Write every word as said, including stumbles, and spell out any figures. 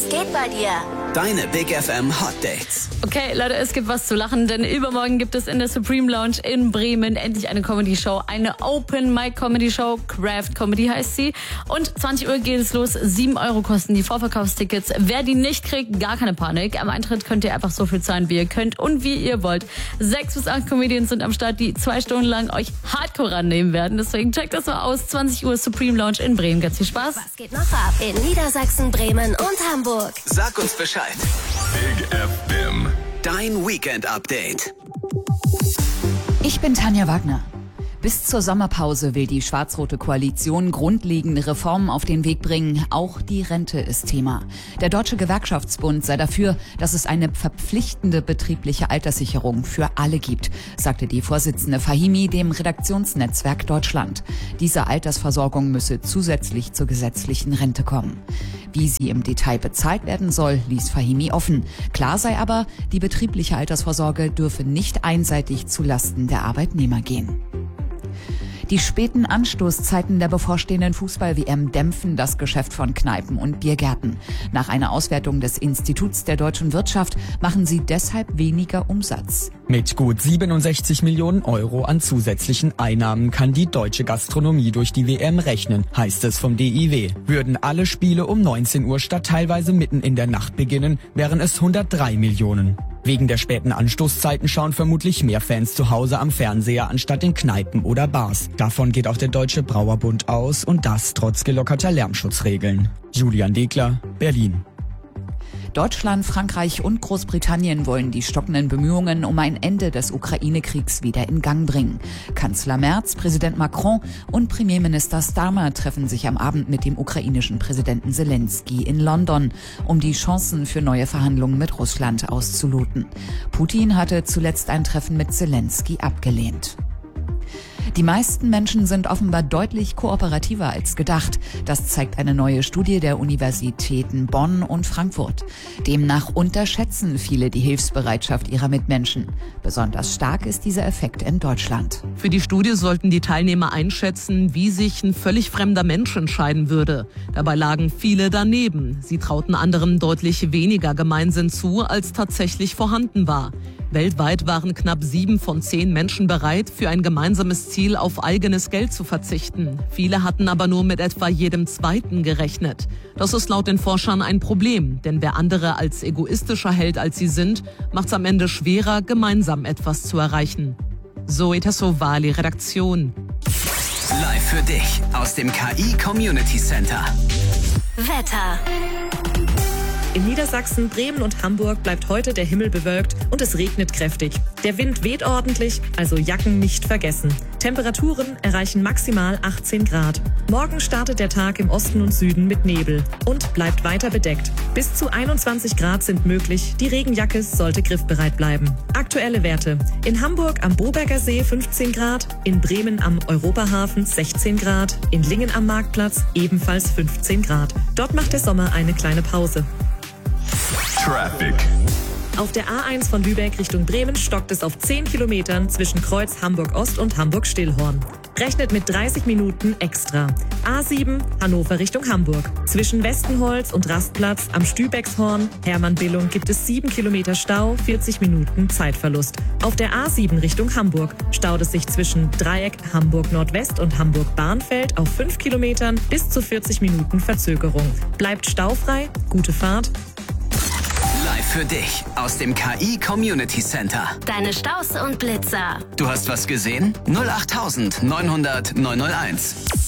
Was geht bei dir? Deine Big F M Hot Dates. Okay, Leute, es gibt was zu lachen, denn übermorgen gibt es in der Supreme Lounge in Bremen endlich eine Comedy-Show, eine Open-Mic-Comedy-Show, Craft Comedy heißt sie. Und zwanzig Uhr geht es los, sieben Euro kosten die Vorverkaufstickets. Wer die nicht kriegt, gar keine Panik. Am Eintritt könnt ihr einfach so viel zahlen, wie ihr könnt und wie ihr wollt. Sechs bis acht Comedians sind am Start, die zwei Stunden lang euch hardcore rannehmen werden. Deswegen checkt das mal aus, zwanzig Uhr Supreme Lounge in Bremen. Ganz viel Spaß. Was geht noch ab in Niedersachsen, Bremen und Hamburg? Sag uns Bescheid. Big F M. Dein Weekend-Update. Ich bin Tanja Wagner. Bis zur Sommerpause will die schwarz-rote Koalition grundlegende Reformen auf den Weg bringen. Auch die Rente ist Thema. Der Deutsche Gewerkschaftsbund sei dafür, dass es eine verpflichtende betriebliche Alterssicherung für alle gibt, sagte die Vorsitzende Fahimi dem Redaktionsnetzwerk Deutschland. Diese Altersversorgung müsse zusätzlich zur gesetzlichen Rente kommen. Wie sie im Detail bezahlt werden soll, ließ Fahimi offen. Klar sei aber, die betriebliche Altersvorsorge dürfe nicht einseitig zulasten der Arbeitnehmer gehen. Die späten Anstoßzeiten der bevorstehenden Fußball-W M dämpfen das Geschäft von Kneipen und Biergärten. Nach einer Auswertung des Instituts der deutschen Wirtschaft machen sie deshalb weniger Umsatz. Mit gut siebenundsechzig Millionen Euro an zusätzlichen Einnahmen kann die deutsche Gastronomie durch die W M rechnen, heißt es vom D I W. Würden alle Spiele um neunzehn Uhr statt teilweise mitten in der Nacht beginnen, wären es hundertdrei Millionen. Wegen der späten Anstoßzeiten schauen vermutlich mehr Fans zu Hause am Fernseher anstatt in Kneipen oder Bars. Davon geht auch der Deutsche Brauerbund aus und das trotz gelockerter Lärmschutzregeln. Julian Degler, Berlin. Deutschland, Frankreich und Großbritannien wollen die stockenden Bemühungen um ein Ende des Ukraine-Kriegs wieder in Gang bringen. Kanzler Merz, Präsident Macron und Premierminister Starmer treffen sich am Abend mit dem ukrainischen Präsidenten Zelensky in London, um die Chancen für neue Verhandlungen mit Russland auszuloten. Putin hatte zuletzt ein Treffen mit Zelensky abgelehnt. Die meisten Menschen sind offenbar deutlich kooperativer als gedacht. Das zeigt eine neue Studie der Universitäten Bonn und Frankfurt. Demnach unterschätzen viele die Hilfsbereitschaft ihrer Mitmenschen. Besonders stark ist dieser Effekt in Deutschland. Für die Studie sollten die Teilnehmer einschätzen, wie sich ein völlig fremder Mensch entscheiden würde. Dabei lagen viele daneben. Sie trauten anderen deutlich weniger Gemeinsinn zu, als tatsächlich vorhanden war. Weltweit waren knapp sieben von zehn Menschen bereit, für ein gemeinsames Ziel auf eigenes Geld zu verzichten. Viele hatten aber nur mit etwa jedem Zweiten gerechnet. Das ist laut den Forschern ein Problem, denn wer andere als egoistischer hält, als sie sind, macht es am Ende schwerer, gemeinsam etwas zu erreichen. Zoe Tassovali, Redaktion. Live für dich aus dem K I Community Center. Wetter. In Niedersachsen, Bremen und Hamburg bleibt heute der Himmel bewölkt und es regnet kräftig. Der Wind weht ordentlich, also Jacken nicht vergessen. Temperaturen erreichen maximal achtzehn Grad. Morgen startet der Tag im Osten und Süden mit Nebel und bleibt weiter bedeckt. Bis zu einundzwanzig Grad sind möglich. Die Regenjacke sollte griffbereit bleiben. Aktuelle Werte. In Hamburg am Boberger See fünfzehn Grad, in Bremen am Europahafen sechzehn Grad, in Lingen am Marktplatz ebenfalls fünfzehn Grad. Dort macht der Sommer eine kleine Pause. Traffic. Auf der A eins von Lübeck Richtung Bremen stockt es auf zehn Kilometern zwischen Kreuz Hamburg-Ost und Hamburg-Stillhorn. Rechnet mit dreißig Minuten extra. A sieben Hannover Richtung Hamburg. Zwischen Westenholz und Rastplatz am Stübeckshorn, Hermann-Billung gibt es sieben Kilometer Stau, vierzig Minuten Zeitverlust. Auf der A sieben Richtung Hamburg staut es sich zwischen Dreieck Hamburg-Nordwest und Hamburg-Bahnfeld auf fünf Kilometern bis zu vierzig Minuten Verzögerung. Bleibt staufrei, gute Fahrt. Live für dich aus dem K I Community Center. Deine Staus und Blitzer. Du hast was gesehen? null acht neunhundert neunhunderteins.